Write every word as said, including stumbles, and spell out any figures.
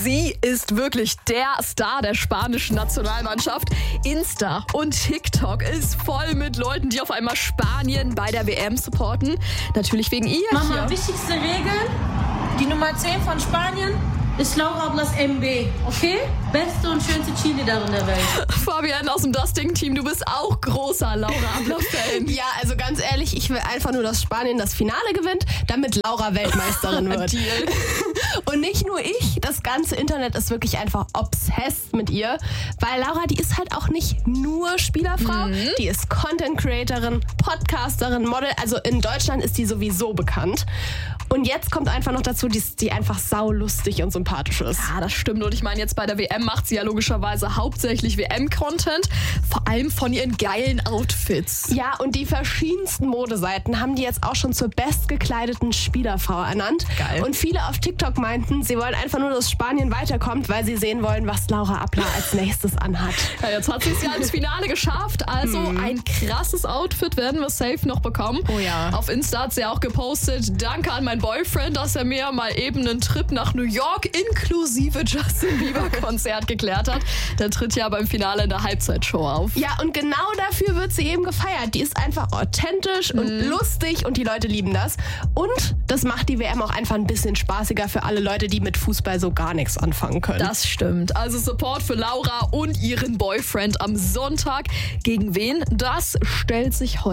Sie ist wirklich der Star der spanischen Nationalmannschaft. Insta und TikTok ist voll mit Leuten, die auf einmal Spanien bei der W M supporten. Natürlich wegen ihr. Mama, hier. wichtigste Regel, die Nummer zehn von Spanien ist Laura Ablas M B, okay? Beste und schönste Cheerleaderin der Welt. Fabienne aus dem Dusting-Team, du bist auch großer Laura Ablas-Fan. Ja, also ganz ehrlich, ich will einfach nur, dass Spanien das Finale gewinnt, damit Laura Weltmeisterin wird. Deal. Und nicht nur ich, das ganze Internet ist wirklich einfach obsessed mit ihr, weil Laura, die ist halt auch nicht nur Spielerfrau, mhm. die ist Content-Creatorin, Podcasterin, Model, also in Deutschland ist die sowieso bekannt. Und jetzt kommt einfach noch dazu, dass die einfach saulustig und sympathisch ist. Ja, das stimmt. Und ich meine, jetzt bei der W M macht sie ja logischerweise hauptsächlich W M-Content, vor allem von ihren geilen Outfits. Ja, und die verschiedensten Modeseiten haben die jetzt auch schon zur bestgekleideten Spielerfrau ernannt. Geil. Und viele auf TikTok meinten, sie wollen einfach nur, dass Spanien weiterkommt, weil sie sehen wollen, was Laura Abla als nächstes anhat. Ja, jetzt hat sie es ja ins Finale geschafft. Also hm. ein krasses Outfit werden wir safe noch bekommen. Oh ja. Auf Insta hat sie auch gepostet, danke an meinen Boyfriend, dass er mir mal eben einen Trip nach New York inklusive Justin Bieber Konzert geklärt hat. Der tritt ja beim Finale in der Halbzeitshow auf. Ja, und genau dafür wird sie eben gefeiert. Die ist einfach authentisch und Mhm. lustig und die Leute lieben das. Und das macht die W M auch einfach ein bisschen spaßiger für alle Leute, die mit Fußball so gar nichts anfangen können. Das stimmt. Also Support für Laura und ihren Boyfriend am Sonntag. Gegen wen? Das stellt sich heute